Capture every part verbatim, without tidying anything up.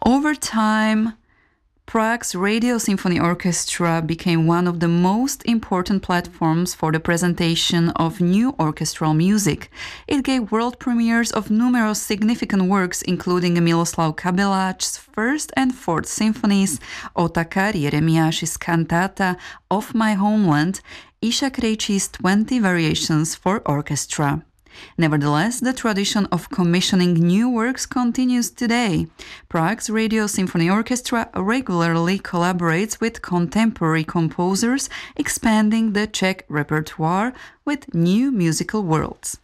Over time, Prague's Radio Symphony Orchestra became one of the most important platforms for the presentation of new orchestral music. It gave world premieres of numerous significant works, including Miloslav Kabeláč's First and Fourth Symphonies, Otakar Jeremiáš's Cantata of My Homeland, Isha Krejčí's twenty Variations for Orchestra. Nevertheless, the tradition of commissioning new works continues today. Prague's Radio Symphony Orchestra regularly collaborates with contemporary composers, expanding the Czech repertoire with new musical worlds.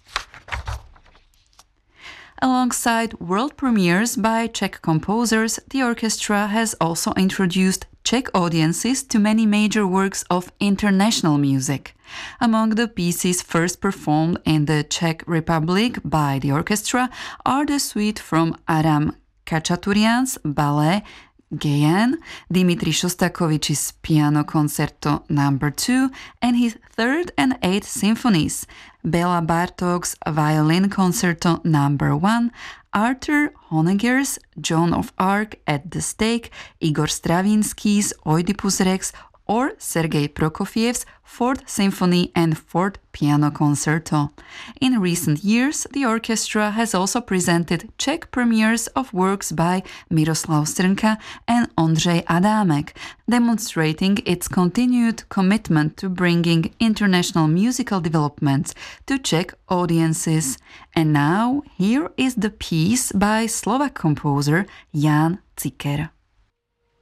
Alongside world premieres by Czech composers, the orchestra has also introduced Czech audiences to many major works of international music. Among the pieces first performed in the Czech Republic by the orchestra are the suite from Adam Khachaturian's ballet Gayan, Dmitri Shostakovich's Piano Concerto number two, and his third and eighth symphonies, Bela Bartok's Violin Concerto number one, Arthur Honegger's Joan of Arc at the Stake, Igor Stravinsky's Oedipus Rex, or Sergei Prokofiev's Fourth Symphony and Fourth Piano Concerto. In recent years, the orchestra has also presented Czech premieres of works by Miroslav Strnka and Ondřej Adámek, demonstrating its continued commitment to bringing international musical developments to Czech audiences. And now, here is the piece by Slovak composer Jan Ciker.